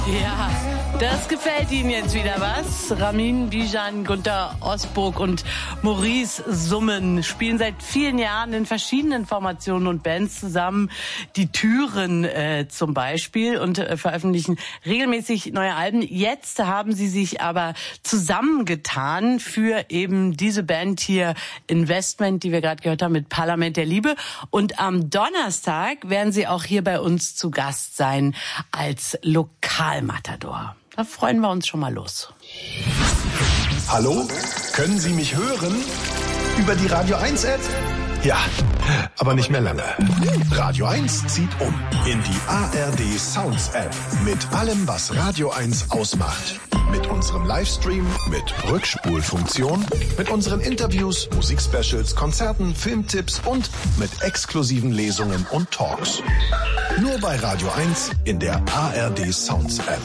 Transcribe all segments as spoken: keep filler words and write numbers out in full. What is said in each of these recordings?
Ja, das gefällt Ihnen jetzt wieder, was? Ramin, Bijan, Günter Osburg und Maurice Summen spielen seit vielen Jahren in verschiedenen Formationen und Bands zusammen. Die Türen äh, zum Beispiel und äh, veröffentlichen regelmäßig neue Alben. Jetzt haben sie sich aber zusammengetan für eben diese Band hier, Investment, die wir gerade gehört haben, mit Parlament der Liebe. Und am Donnerstag werden sie auch hier bei uns zu Gast sein als Lokalmatador. Da freuen wir uns schon mal los. Hallo? Können Sie mich hören? Über die Radio eins App? Ja, aber nicht mehr lange. Radio eins zieht um in die A R D Sounds App mit allem, was Radio eins ausmacht. Mit unserem Livestream, mit Rückspulfunktion, mit unseren Interviews, Musikspecials, Konzerten, Filmtipps und mit exklusiven Lesungen und Talks. Nur bei Radio eins in der A R D Sounds App.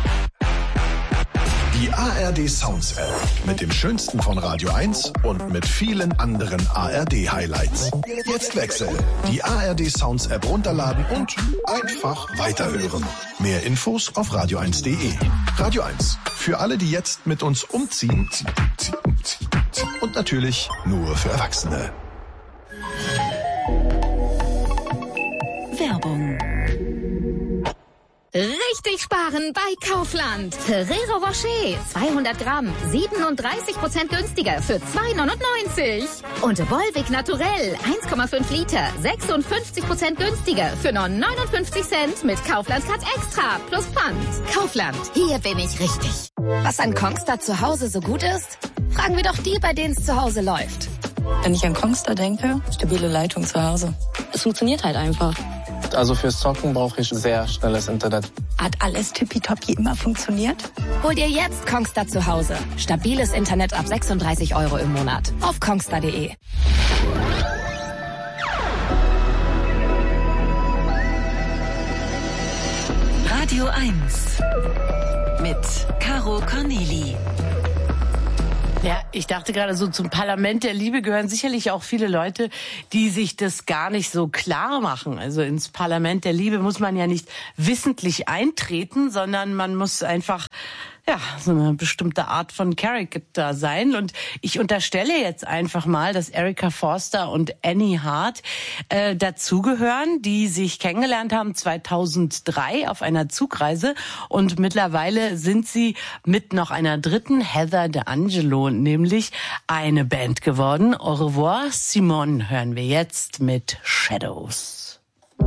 Die A R D Sounds App mit dem Schönsten von Radio eins und mit vielen anderen A R D Highlights. Jetzt wechseln. Die A R D Sounds App runterladen und einfach weiterhören. Mehr Infos auf radio eins punkt de. Radio eins. Für alle, die jetzt mit uns umziehen. Und natürlich nur für Erwachsene. Werbung. Richtig sparen bei Kaufland. Ferrero Rocher, zweihundert Gramm, siebenunddreißig Prozent günstiger für zwei neunundneunzig. Und Volvic Naturell, eins Komma fünf Liter, sechsundfünfzig Prozent günstiger für nur neunundfünfzig Cent mit Kaufland Card Extra plus Pfand. Kaufland, hier bin ich richtig. Was an Kongstar zu Hause so gut ist? Fragen wir doch die, bei denen es zu Hause läuft. Wenn ich an Kongstar denke, stabile Leitung zu Hause. Es funktioniert halt einfach. Also fürs Zocken brauche ich sehr schnelles Internet. Hat alles tippitoppi immer funktioniert? Hol dir jetzt Kongstar zu Hause. Stabiles Internet ab sechsunddreißig Euro im Monat. Auf kongstar punkt de. Radio eins mit Caro Corneli. Ja, ich dachte gerade so, zum Parlament der Liebe gehören sicherlich auch viele Leute, die sich das gar nicht so klar machen. Also ins Parlament der Liebe muss man ja nicht wissentlich eintreten, sondern man muss einfach, ja, so eine bestimmte Art von Charakter sein. Und ich unterstelle jetzt einfach mal, dass Erica Forster und Annie Hart äh, dazugehören, die sich kennengelernt haben zweitausenddrei auf einer Zugreise. Und mittlerweile sind sie mit noch einer dritten, Heather D'Angelo, nämlich eine Band geworden. Au revoir, Simone, hören wir jetzt mit Shadows.